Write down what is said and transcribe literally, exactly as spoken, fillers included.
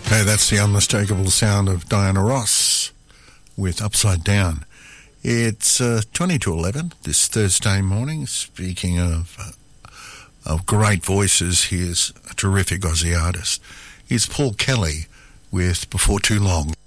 Hey, that's the unmistakable sound of Diana Ross with Upside Down. It's uh, twenty to eleven this Thursday morning. Speaking of uh, of great voices, here's a terrific Aussie artist. Here's Paul Kelly with Before Too Long.